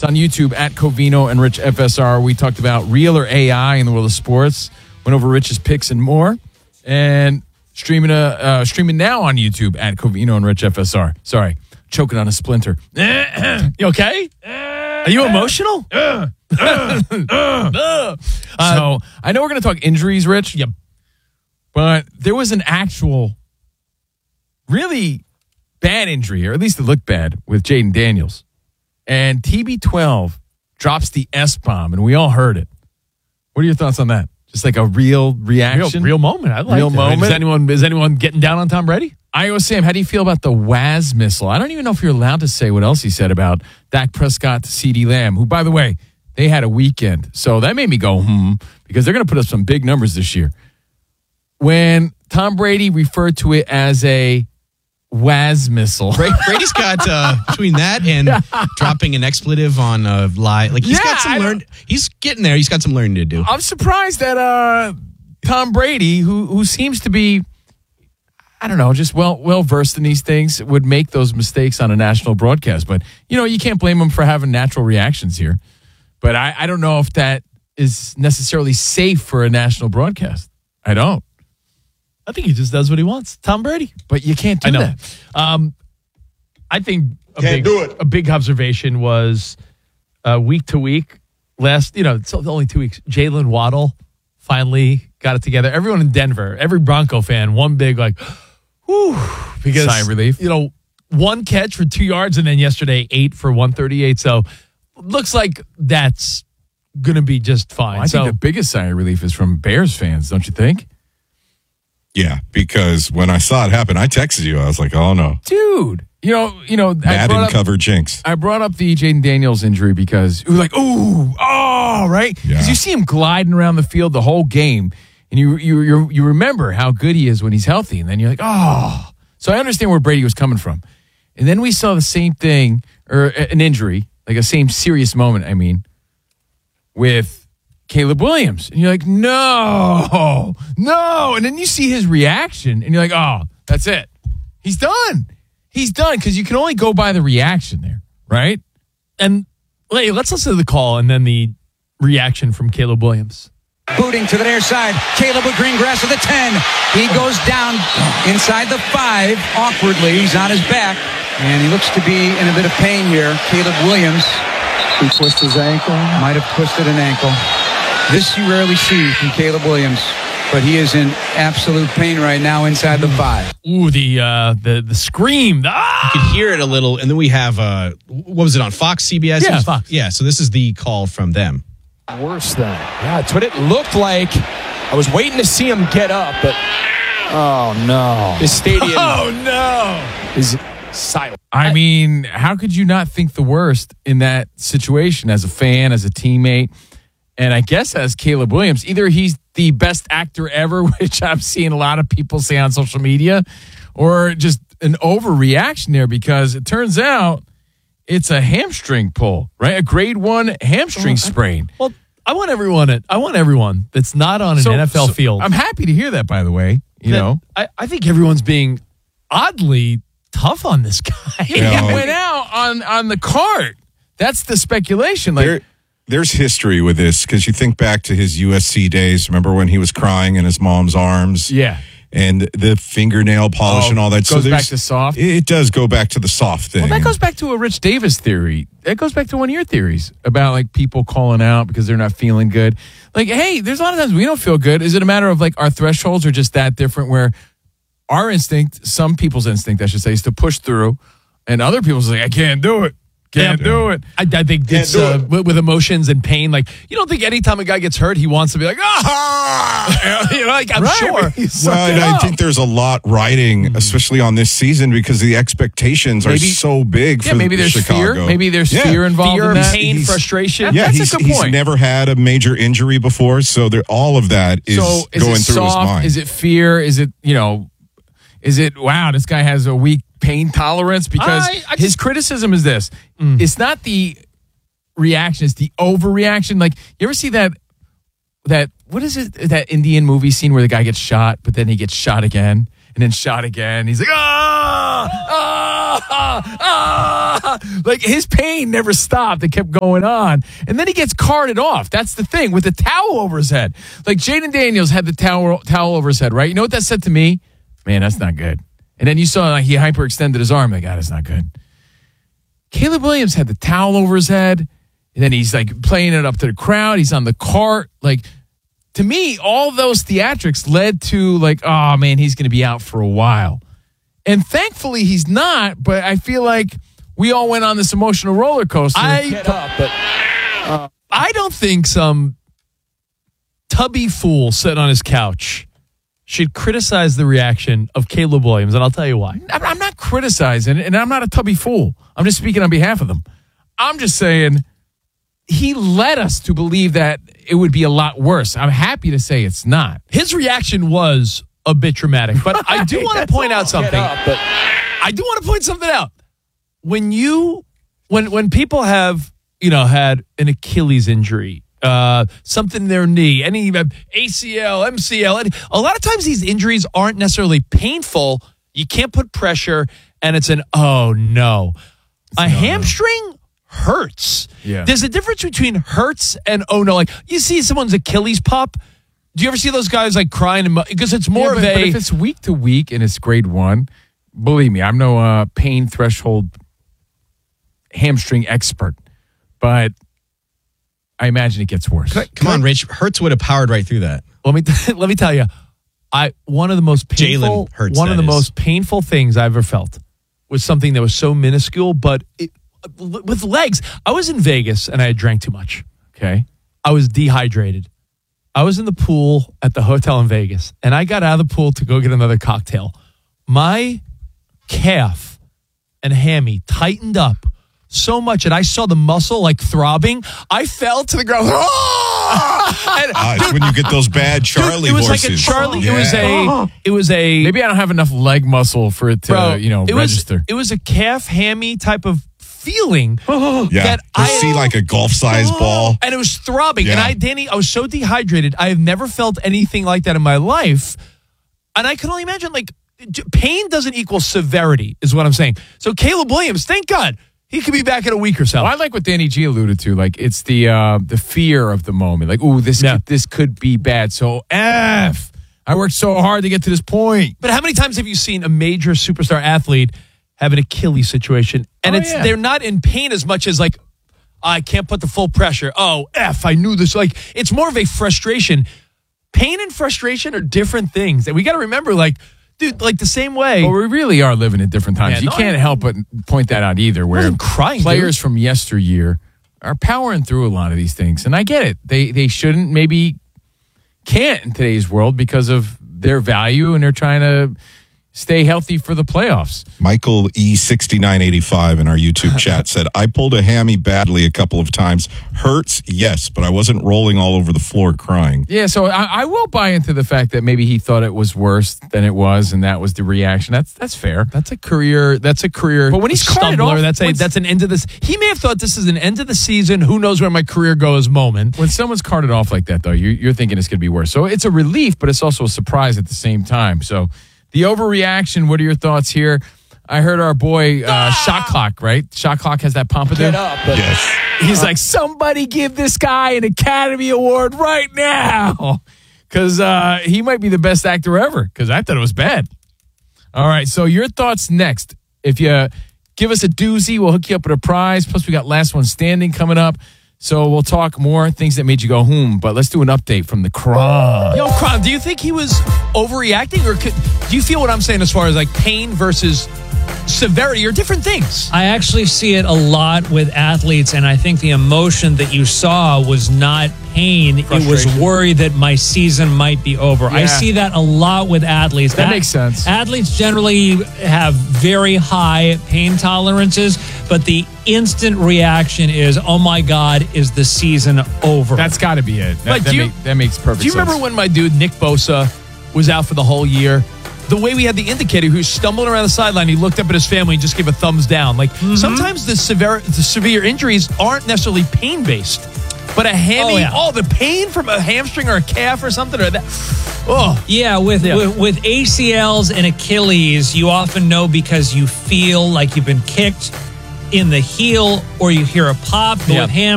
It's on YouTube at Covino and Rich FSR. We talked about real or AI in the world of sports. Went over Rich's picks and more. And streaming now on YouTube at Covino and Rich FSR. Sorry, choking on a splinter. You okay? Are you emotional? So I know we're going to talk injuries, Rich. Yep. But there was an actual really bad injury, or at least it looked bad, with Jaden Daniels. And TB12 drops the S-bomb, and we all heard it. What are your thoughts on that? Just like a real reaction? Real moment. I like real moment. Is anyone getting down on Tom Brady? Iowa Sam, how do you feel about the Waz missile? I don't even know if you're allowed to say what else he said about Dak Prescott to CeeDee Lamb, who, by the way, they had a weekend. So that made me go, because they're going to put up some big numbers this year. When Tom Brady referred to it as a Waz missile. Brady's got between that and dropping an expletive on a lie. Like he's got some learn. He's getting there. He's got some learning to do. I'm surprised that Tom Brady, who seems to be, I don't know, just well versed in these things, would make those mistakes on a national broadcast. But you can't blame him for having natural reactions here. But I don't know if that is necessarily safe for a national broadcast. I don't. I think he just does what he wants. Tom Brady. But you can't do that. I think a big observation was week to week. It's only 2 weeks. Jalen Waddle finally got it together. Everyone in Denver, every Bronco fan, one big whew, because sigh of relief. One catch for 2 yards, and then yesterday 8 for 138. So looks like that's going to be just fine. Well, I think the biggest sigh of relief is from Bears fans, don't you think? Yeah, because when I saw it happen, I texted you. I was like, "Oh no, dude!" Madden cover jinx. I brought up the Jaden Daniels injury because it was like, right? Because you see him gliding around the field the whole game, and you remember how good he is when he's healthy, and then you're like, oh. So I understand where Brady was coming from, and then we saw the same thing, or an injury, like a same serious moment. I mean, with Caleb Williams. And you're like, no. And then you see his reaction, and you're like, oh, that's it. He's done. Because you can only go by the reaction there, right? And let's listen to the call and then the reaction from Caleb Williams. Booting to the near side. Caleb with green grass at the 10. He goes down inside the 5 awkwardly. He's on his back, and he looks to be in a bit of pain here. Caleb Williams. He twisted his ankle. Might have twisted an ankle. This you rarely see from Caleb Williams, but he is in absolute pain right now inside the 5. Ooh, the scream. You could hear it a little, and then we have, what was it on Fox, CBS? Yeah, Fox. Yeah, so this is the call from them. Worse than. Yeah, it's what it looked like. I was waiting to see him get up, but oh no. The stadium is silent. I mean, how could you not think the worst in that situation as a fan, as a teammate? And I guess as Caleb Williams, either he's the best actor ever, which I've seen a lot of people say on social media, or just an overreaction there, because it turns out it's a hamstring pull, right? A grade 1 hamstring sprain. Well, I want everyone that's not on an NFL field. I'm happy to hear that, by the way. I think everyone's being oddly tough on this guy. He went out on the cart. That's the speculation. There's history with this, because you think back to his USC days. Remember when he was crying in his mom's arms? Yeah. And the fingernail polish and all that. Goes back to soft? It does go back to the soft thing. Well, that goes back to a Rich Davis theory. That goes back to one of your theories about people calling out because they're not feeling good. Hey, there's a lot of times we don't feel good. Is it a matter of our thresholds are just that different, where our instinct, some people's instinct, I should say, is to push through, and other people's I can't do it. Can't do it. I think it's with emotions and pain. You don't think anytime a guy gets hurt, he wants to be I'm sure. And I think there's a lot riding, especially on this season, because the expectations are so big for maybe there's Chicago. Fear. Maybe there's fear involved in that. Pain, frustration. That's a good point. He's never had a major injury before, so all of that is going through his mind. Is it fear? Is it, wow, this guy has a weak pain tolerance? Because his criticism is this. It's not the reaction, it's the overreaction. You ever see that what is it, that Indian movie scene where the guy gets shot, but then he gets shot again, and then shot again. He's like, Like his pain never stopped. It kept going on. And then he gets carted off. That's the thing with the towel over his head. Like Jaden Daniels had the towel over his head, right? You know what that said to me? Man, that's not good. And then you saw like he hyperextended his arm. Like, God, that's not good. Caleb Williams had the towel over his head. And then he's like playing it up to the crowd. He's on the cart. Like, to me, all those theatrics led to like, oh man, he's going to be out for a while. And thankfully he's not, but I feel like we all went on this emotional roller coaster. I don't think some tubby fool sitting on his couch should criticize the reaction of Caleb Williams, and I'll tell you why. I'm not criticizing, and I'm not a tubby fool. I'm just speaking on behalf of them. I'm just saying he led us to believe that it would be a lot worse. I'm happy to say it's not. His reaction was a bit dramatic, but I do want to point out something. I do want to point something out. When people have, had an Achilles injury, something in their knee, any ACL, MCL, a lot of times these injuries aren't necessarily painful. You can't put pressure, and it's an, oh no. A hamstring hurts. Yeah. There's a difference between hurts and oh no. Like you see someone's Achilles pop. Do you ever see those guys like crying? Because it's more of a. But if it's week to week and it's grade 1, believe me, I'm no pain threshold hamstring expert, but I imagine it gets worse. Come on, Rich. Hurts would have powered right through that. Let me tell you, one of the most painful most painful things I ever felt was something that was so minuscule, but with legs. I was in Vegas and I had drank too much. Okay, I was dehydrated. I was in the pool at the hotel in Vegas, and I got out of the pool to go get another cocktail. My calf and hammy tightened up so much, and I saw the muscle like throbbing. I fell to the ground. It's when you get those bad Charlie it was horses. Like a Charlie. Yeah. It was a. Maybe I don't have enough leg muscle for it to, register. It was a calf hammy type of feeling that I see like a golf-sized ball, and it was throbbing. Yeah. And I was so dehydrated. I have never felt anything like that in my life, and I can only imagine. Like, pain doesn't equal severity, is what I'm saying. So Caleb Williams, thank God, he could be back in a week or so. Well, I like what Danny G alluded to. Like, it's the fear of the moment. Like, ooh, this could be bad. So I worked so hard to get to this point. But how many times have you seen a major superstar athlete have an Achilles situation, and they're not in pain as much as like, I can't put the full pressure. Oh, I knew this. Like, it's more of a frustration. Pain and frustration are different things, and we got to remember, like, dude, like the same way. Well, we really are living at different times. You can't help but point that out either. Where players from yesteryear are powering through a lot of these things, and I get it. They shouldn't, maybe can't in today's world because of their value, and they're trying to stay healthy for the playoffs. Michael E6985 in our YouTube chat said, I pulled a hammy badly a couple of times. Hurts, yes, but I wasn't rolling all over the floor crying. Yeah, so I will buy into the fact that maybe he thought it was worse than it was, and that was the reaction. That's fair. That's a career. But when he's carted off, that's an end of this. He may have thought this is an end of the season. Who knows where my career goes moment. When someone's carted off like that, though, you're thinking it's going to be worse. So it's a relief, but it's also a surprise at the same time. So the overreaction, what are your thoughts here? I heard our boy Shot Clock, right? Shot Clock has that pompadour. Yes. He's like, somebody give this guy an Academy Award right now. Because he might be the best actor ever. Because I thought it was bad. All right, so your thoughts next. If you give us a doozy, we'll hook you up with a prize. Plus, we got Last One Standing coming up. So we'll talk more things that made you go, but let's do an update from the Kron. Yo, Kron, do you think he was overreacting? Or do you feel what I'm saying as far as like pain versus severity are different things? I actually see it a lot with athletes, and I think the emotion that you saw was not pain. It was worry that my season might be over. Yeah. I see that a lot with athletes. That makes sense. Athletes generally have very high pain tolerances, but the instant reaction is, oh my God, is the season over? That's got to be it. That makes perfect sense. Do you remember when my dude Nick Bosa was out for the whole year? The way we had the indicator who's stumbling around the sideline, he looked up at his family and just gave a thumbs down. Like, sometimes the severe injuries aren't necessarily pain-based, but a hammy, the pain from a hamstring or a calf or something, or that. Yeah, with ACLs and Achilles, you often know because you feel like you've been kicked in the heel or you hear a pop. But with